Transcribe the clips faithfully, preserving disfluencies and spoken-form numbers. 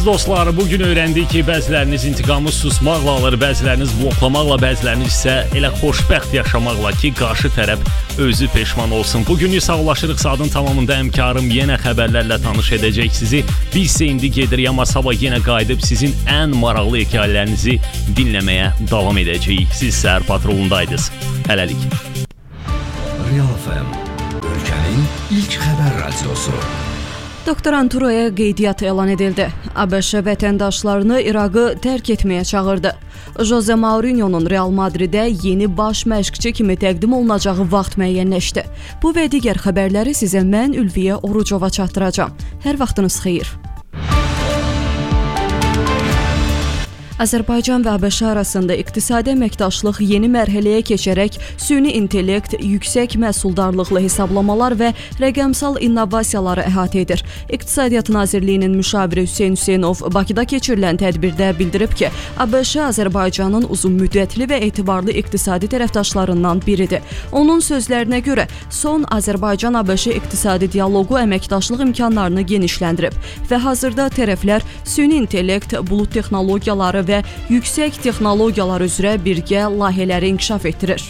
Dostlar, bugün öyrəndik ki, bəziləriniz intiqamı susmaqla alır, bəziləriniz bloklamaqla, bəziləriniz isə elə xoşbəxt yaşamaqla ki, qarşı tərəf özü peşman olsun. Bugün sağlaşırıq, saatın tamamında həmkarım yenə xəbərlərlə tanış edəcək sizi. Biz isə indi gedirik, amma sabah yenə qayıdıb sizin ən maraqlı hekayələrinizi dinləməyə davam edəcəyik. Siz səhər patrolundaydınız. Hələlik. Real F M, ölkənin ilk xəbər radiosu. Doktoranturaya qeydiyyat elan edildi. ABŞ vətəndaşlarını İraqı tərk etməyə çağırdı. Jose Mourinho'nun Real Madrid'ə yeni baş məşqçi kimi təqdim olunacağı vaxt müəyyənləşdi. Bu və digər xəbərləri sizə mən Ülviyə Orucova çatdıracağam. Hər vaxtınız xeyir. Azərbaycan və ABŞ arasında iqtisadi əməkdaşlıq yeni mərhələyə keçərək süni intellekt, yüksək məhsuldarlıqlı hesablamalar və rəqəmsal innovasiyaları əhatə edir. İqtisadiyyat Nazirliyinin müşaviri Hüseyn Hüseynov Bakıda keçirilən tədbirdə bildirib ki, ABŞ Azərbaycanın uzunmüddətli və etibarlı iqtisadi tərəfdaşlarından biridir. Onun sözlərinə görə son Azərbaycan-ABŞ iqtisadi dialoqu əməkdaşlıq imkanlarını genişləndirib və hazırda tərəflər süni intellekt, bulut texnologiyaları və və yüksək texnologiyalar üzrə birgə layihələri inkişaf etdirir.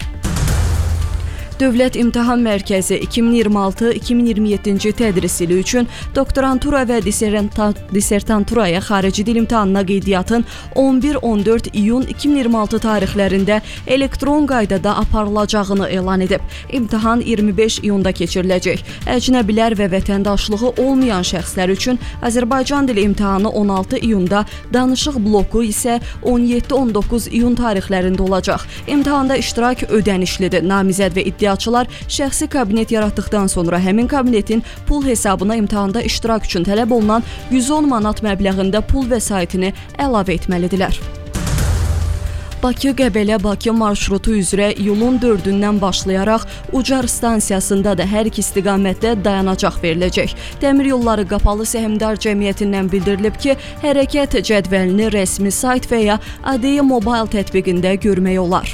Dövlət İmtahan Mərkəzi iki min iyirmi altı iki min iyirmi yeddinci tədris ili üçün doktorantura və dissertanturaya xarici dil imtahanına qeydiyyatın on bir on dörd iyun iki min iyirmi altı tarixlərində elektron qaydada aparılacağını elan edib. İmtahan iyirmi beş iyunda keçiriləcək. Əcnəbilər və vətəndaşlığı olmayan şəxslər üçün Azərbaycan dili imtahanı on altı iyunda, danışıq bloku isə on yeddi on doqquz iyun tarixlərində olacaq. İmtahanda iştirak ödənişlidir. Namizəd və iddia şəxsi kabinet yaratdıqdan sonra həmin kabinetin pul hesabına imtahanda iştirak üçün tələb olunan yüz on manat məbləğində pul vəsaitini əlavə etməlidirlər. Bakı-Qəbələ-Bakı marşrutu üzrə iyulun dördündən başlayaraq Ucar stansiyasında da hər iki istiqamətdə dayanacaq veriləcək. Dəmir Yolları Qapalı Səhmdar Cəmiyyətindən bildirilib ki, hərəkət cədvəlini rəsmi sayt və ya A D E Mobile tətbiqində görmək olar.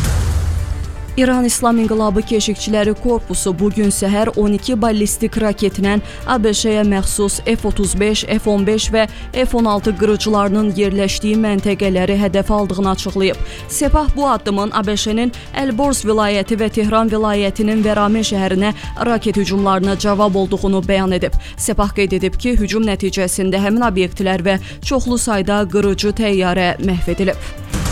İran İslam İnqilabı Keşikçiləri Korpusu bugün səhər on iki ballistik raketlə ABŞ-yə məxsus F otuz beş, F on beş və F on altı qırıcılarının yerləşdiyi məntəqələri hədəf aldığını açıqlayıb. Sepah bu addımın ABŞ-nin Elborz vilayəti və Tehran vilayətinin Vəramin şəhərinə raket hücumlarına cavab olduğunu bəyan edib. Sepah qeyd edib ki, hücum nəticəsində həmin obyektlər və çoxlu sayda qırıcı təyyarə məhv edilib.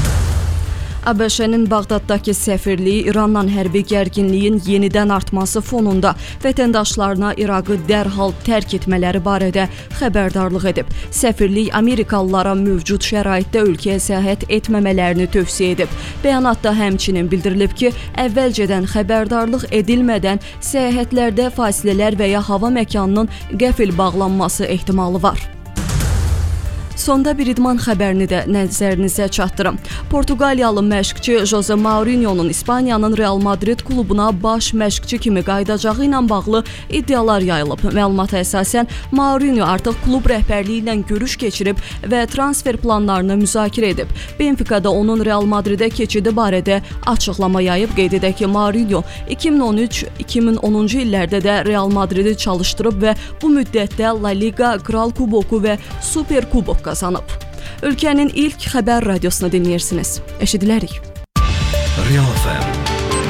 ABŞ-nin Bağdaddakı səfirliyi İranla hərbi gərginliyin yenidən artması fonunda vətəndaşlarına İraqı dərhal tərk etmələri barədə xəbərdarlıq edib. Səfirlik Amerikalılara mövcud şəraitdə ölkəyə səyahət etməmələrini tövsiyə edib. Bəyanatda həmçinin bildirilib ki, əvvəlcədən xəbərdarlıq edilmədən səyahətlərdə fasilələr və ya hava məkanının qəfil bağlanması ehtimalı var. Sonda bir idman xəbərini də nəzərinizə çatdırım. Portuqaliyalı məşqçi Jose Mourinho'nun İspaniyanın Real Madrid klubuna baş məşqçi kimi qayıdacağı ilə bağlı iddialar yayılıb. Məlumata əsasən, Mourinho artıq klub rəhbərliyi ilə görüş keçirib və transfer planlarını müzakirə edib. Benfica'da onun Real Madrid'ə keçidi barədə açıqlama yayıb. Qeyd edək ki, Mourinho iki min on üç iki min onuncu illərdə də Real Madrid'i çalışdırıb və bu müddətdə La Liga, Kral Kuboku və Super Kubok kazanıb. Ölkənin ilk xəbər radiosunu dinləyirsiniz. Eşidilərik. Real F M